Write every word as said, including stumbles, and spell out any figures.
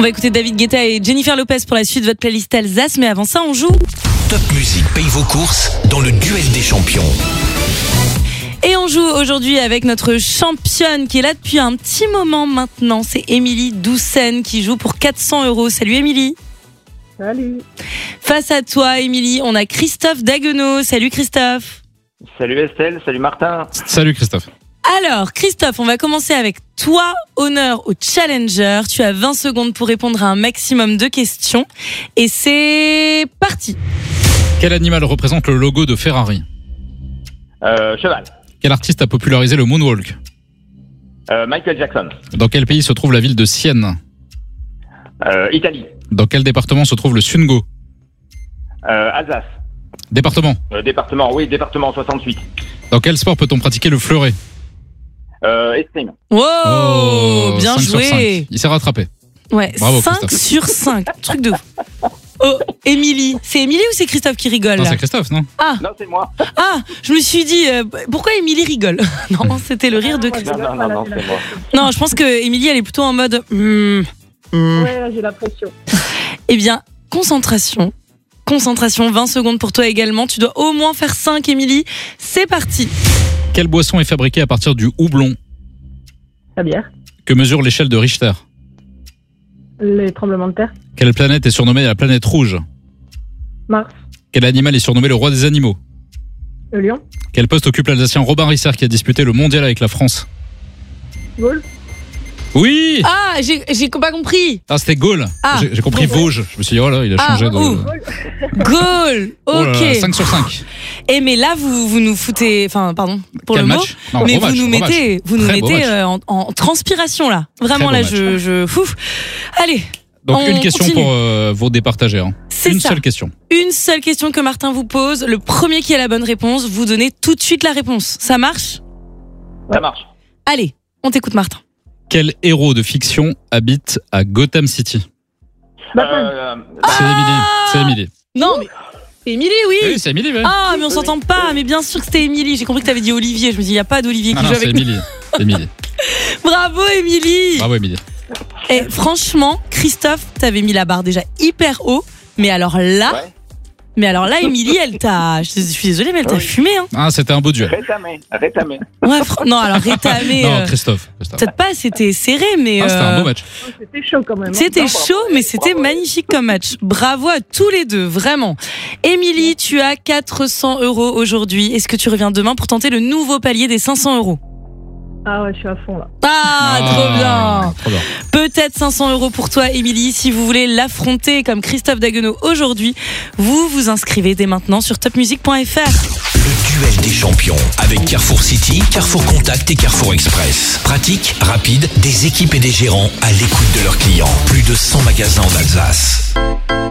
On va écouter David Guetta et Jennifer Lopez pour la suite de votre playlist Alsace, mais avant ça, on joue. Top Music paye vos courses dans le duel des champions. Et on joue aujourd'hui avec notre championne qui est là depuis un petit moment maintenant. C'est Émilie Doucen qui joue pour quatre cents euros. Salut Émilie. Salut. Face à toi Émilie, on a Christophe Daguenot. Salut Christophe. Salut Estelle, salut Martin. Salut Christophe. Alors Christophe, on va commencer avec toi. Honneur au challenger. Tu as vingt secondes pour répondre à un maximum de questions. Et c'est parti. Quel animal représente le logo de Ferrari ? Euh, cheval. Quel artiste a popularisé le moonwalk ? Euh, Michael Jackson. Dans quel pays se trouve la ville de Sienne ? Euh, Italie. Dans quel département se trouve le Sungo ? Euh, Alsace. Département. Euh, département, oui, département soixante-huit. Dans quel sport peut-on pratiquer le fleuret ? Euh, escrime. Wow, Oh, bien cinq sur joué. cinq. Il s'est rattrapé. Ouais, Bravo, cinq Christophe. sur cinq. Truc de ouf. Oh, Émilie. C'est Émilie ou c'est Christophe qui rigole Non, là c'est Christophe, non ? Ah, Non, c'est moi. ah, je me suis dit, euh, pourquoi Émilie rigole ? Non, c'était le rire de Ah, moi, Christophe. Non, non, non, non, c'est moi. Non, je pense que Émilie, elle est plutôt en mode. hmm, hmm. Ouais, là, j'ai la pression. Eh bien, concentration. Concentration, vingt secondes pour toi également. Tu dois au moins faire cinq, Émilie. C'est parti. Quelle boisson est fabriquée à partir du houblon ? La bière. Que mesure l'échelle de Richter ? Les tremblements de terre. Quelle planète est surnommée la planète rouge ? Mars. Quel animal est surnommé le roi des animaux ? Le lion. Quel poste occupe l'Alsacien Robin Risser qui a disputé le mondial avec la France ? Gaulle. Oui ! Ah, j'ai, j'ai pas compris. Ah, c'était Gaulle. Ah. J'ai, j'ai compris Bon, Vosges. Je me suis dit, oh là, il a Ah, changé de. ouh. Goal. Oh là Ok. là, cinq sur cinq. Et mais là, vous, vous nous foutez. Enfin, pardon pour Quel le mot. match ? Non, mais gros vous match, nous gros mettez, match. vous nous Très beau mettez match. euh, en, en transpiration là. Vraiment Très là, beau je, je fouf. Allez, Donc, on une question continue. pour euh, vos départagés. Hein. c'est Une ça. seule question. Une seule question que Martin vous pose. Le premier qui a la bonne réponse, vous donnez tout de suite la réponse. Ça marche ? Ça marche. Allez, on t'écoute, Martin. Quel héros de fiction habite à Gotham City ? Batman. Euh, C'est Émilie. C'est Émilie. Non, mais c'est Émilie, oui. Oui, c'est Émilie, ouais. Ah, mais on s'entend pas. Mais bien sûr que c'était Émilie. J'ai compris que t'avais dit Olivier. Je me dis, il y a pas d'Olivier qui Ah non, joue c'est avec nous. Émilie. C'est Émilie. Bravo, Émilie. Bravo, Émilie. Et franchement, Christophe, t'avais mis la barre déjà hyper haut. Mais alors là, Ouais. mais alors là, Émilie, elle t'a. Je suis désolée, mais elle t'a Oui. fumé. Hein. Ah, c'était un beau duel. rétamé, rétamé. Ouais, fr- non, alors rétamé. Non, euh, Christophe. Christophe. Peut-être pas, c'était serré, mais. Ah, c'était euh, un beau match. C'était chaud quand même. hein. C'était Non, bravo. chaud, mais c'était Bravo. magnifique comme match. Bravo à tous les deux, vraiment. Émilie, tu as quatre cents euros aujourd'hui. Est-ce que tu reviens demain pour tenter le nouveau palier des cinq cents euros ? Ah ouais, je suis à fond là. Ah, trop bien. Trop bien. Peut-être cinq cents euros pour toi, Émilie. Si vous voulez l'affronter comme Christophe Daguenot aujourd'hui, vous vous inscrivez dès maintenant sur top music point f r. Le duel des champions avec Carrefour City, Carrefour Contact et Carrefour Express. Pratique, rapide, des équipes et des gérants à l'écoute de leurs clients. Plus de cent magasins en Alsace.